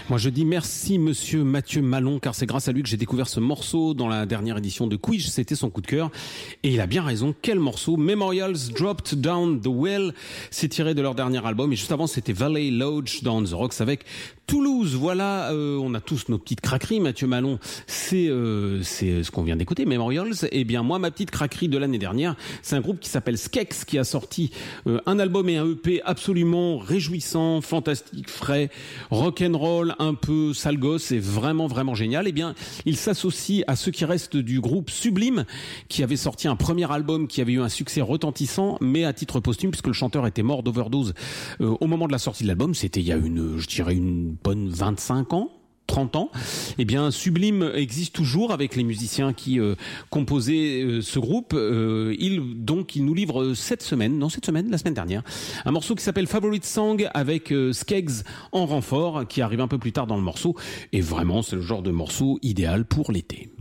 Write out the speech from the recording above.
Moi, je dis merci, monsieur Mathieu Malon, car c'est grâce à lui que j'ai découvert ce morceau dans la dernière édition de Quiz. C'était son coup de cœur. Et il a bien raison. Quel morceau. Memorials Dropped Down the Well. C'est tiré de leur dernier album. Et juste avant, c'était Valley Lodge Down the Rocks avec Toulouse. Voilà, on a tous nos petites craqueries, Mathieu Malon. C'est ce qu'on vient d'écouter, Memorials. Eh bien, moi, ma petite craquerie de l'année dernière, c'est un groupe qui s'appelle Skex, qui a sorti un album et un EP absolument réjouissant, fantastique, frais, rock'n'roll, un peu sale gosse, et vraiment, vraiment génial. Eh bien, il s'associe à ceux qui restent du groupe Sublime, qui avait sorti un premier album qui avait eu un succès retentissant, mais à titre posthume, puisque le chanteur était mort d'overdose au moment de la sortie de l'album. C'était il y a je dirais une bonne 25 ans. 30 ans, eh bien Sublime existe toujours avec les musiciens qui composaient ce groupe. Il nous livre la semaine dernière, un morceau qui s'appelle Favorite Song avec Skeggs en renfort qui arrive un peu plus tard dans le morceau. Et vraiment, c'est le genre de morceau idéal pour l'été.